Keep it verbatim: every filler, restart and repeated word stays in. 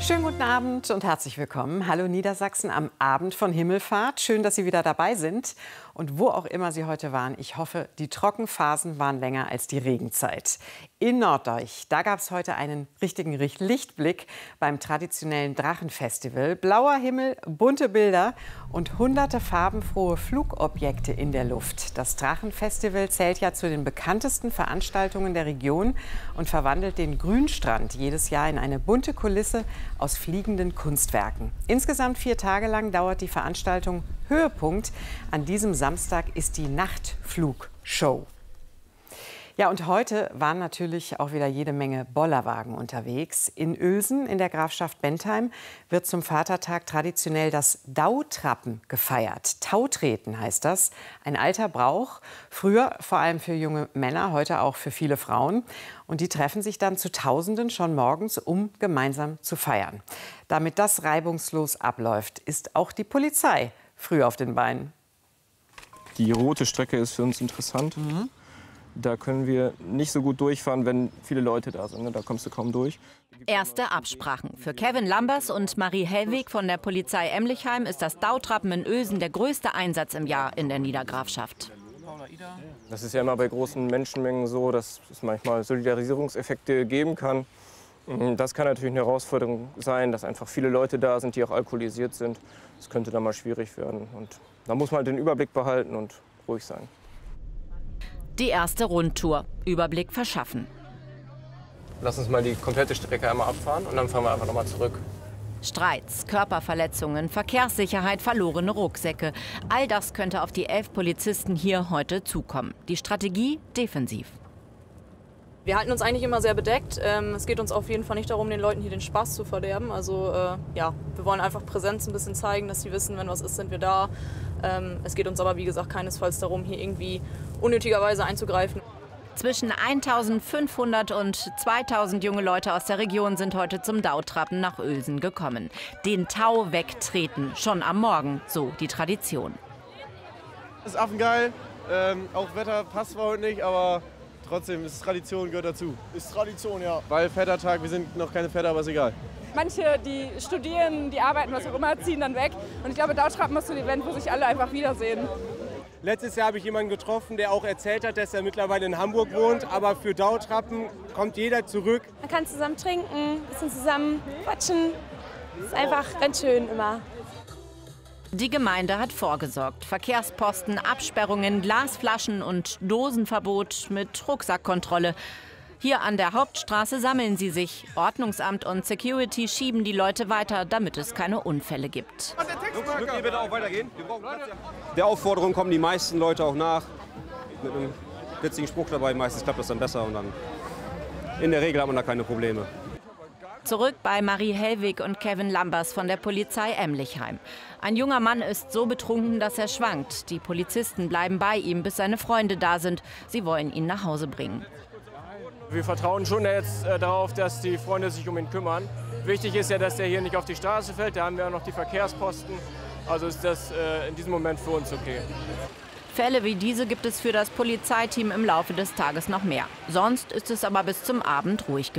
Schönen guten Abend und herzlich willkommen. Hallo Niedersachsen am Abend von Himmelfahrt. Schön, dass Sie wieder dabei sind. Und wo auch immer Sie heute waren, ich hoffe, die Trockenphasen waren länger als die Regenzeit. In Norddeich, da gab es heute einen richtigen Lichtblick beim traditionellen Drachenfestival. Blauer Himmel, bunte Bilder und hunderte farbenfrohe Flugobjekte in der Luft. Das Drachenfestival zählt ja zu den bekanntesten Veranstaltungen der Region und verwandelt den Grünstrand jedes Jahr in eine bunte Kulisse aus fliegenden Kunstwerken. Insgesamt vier Tage lang dauert die Veranstaltung. Höhepunkt an diesem Samstag ist die Nachtflugshow. Ja, und heute waren natürlich auch wieder jede Menge Bollerwagen unterwegs. In Uelsen in der Grafschaft Bentheim wird zum Vatertag traditionell das Dautrappen gefeiert. Tautreten heißt das, ein alter Brauch. Früher vor allem für junge Männer, heute auch für viele Frauen. Und die treffen sich dann zu Tausenden schon morgens, um gemeinsam zu feiern. Damit das reibungslos abläuft, ist auch die Polizei früh auf den Beinen. Die rote Strecke ist für uns interessant. Mhm. Da können wir nicht so gut durchfahren, wenn viele Leute da sind. Da kommst du kaum durch. Erste Absprachen. Für Kevin Lambers und Marie Hellwig von der Polizei Emlichheim ist das Dautrappen in Uelsen der größte Einsatz im Jahr in der Niedergrafschaft. Das ist ja immer bei großen Menschenmengen so, dass es manchmal Solidarisierungseffekte geben kann. Das kann natürlich eine Herausforderung sein, dass einfach viele Leute da sind, die auch alkoholisiert sind. Das könnte dann mal schwierig werden. Und da muss man den Überblick behalten und ruhig sein. Die erste Rundtour. Überblick verschaffen. Lass uns mal die komplette Strecke einmal abfahren und dann fahren wir einfach noch mal zurück. Streits, Körperverletzungen, Verkehrssicherheit, verlorene Rucksäcke. All das könnte auf die elf Polizisten hier heute zukommen. Die Strategie defensiv. Wir halten uns eigentlich immer sehr bedeckt. Ähm, es geht uns auf jeden Fall nicht darum, den Leuten hier den Spaß zu verderben. Also äh, ja, wir wollen einfach Präsenz ein bisschen zeigen, dass sie wissen, wenn was ist, sind wir da. Ähm, es geht uns aber, wie gesagt, keinesfalls darum, hier irgendwie unnötigerweise einzugreifen. Zwischen eintausendfünfhundert und zweitausend junge Leute aus der Region sind heute zum Dautrappen nach Uelsen gekommen. Den Tau wegtreten, schon am Morgen, so die Tradition. Das ist affengeil. Ähm, auch Wetter passt zwar heute nicht, aber trotzdem ist Tradition, gehört dazu. Ist Tradition, ja. Weil Vätertag, wir sind noch keine Väter, aber ist egal. Manche, die studieren, die arbeiten, was auch immer, ziehen dann weg. Und ich glaube, Dautrappen ist so ein Event, wo sich alle einfach wiedersehen. Letztes Jahr habe ich jemanden getroffen, der auch erzählt hat, dass er mittlerweile in Hamburg wohnt. Aber für Dautrappen kommt jeder zurück. Man kann zusammen trinken, ein bisschen zusammen quatschen. Das ist einfach ganz schön immer. Die Gemeinde hat vorgesorgt. Verkehrsposten, Absperrungen, Glasflaschen und Dosenverbot mit Rucksackkontrolle. Hier an der Hauptstraße sammeln sie sich. Ordnungsamt und Security schieben die Leute weiter, damit es keine Unfälle gibt. Mögt ihr bitte auch weitergehen? Der Aufforderung kommen die meisten Leute auch nach. Mit einem witzigen Spruch dabei, meistens klappt das dann besser und dann in der Regel hat man da keine Probleme. Zurück bei Marie Hellwig und Kevin Lambers von der Polizei Emlichheim. Ein junger Mann ist so betrunken, dass er schwankt. Die Polizisten bleiben bei ihm, bis seine Freunde da sind. Sie wollen ihn nach Hause bringen. Wir vertrauen schon jetzt äh, darauf, dass die Freunde sich um ihn kümmern. Wichtig ist ja, dass der hier nicht auf die Straße fällt. Da haben wir auch noch die Verkehrsposten. Also ist das äh, in diesem Moment für uns okay. Fälle wie diese gibt es für das Polizeiteam im Laufe des Tages noch mehr. Sonst ist es aber bis zum Abend ruhig geblieben.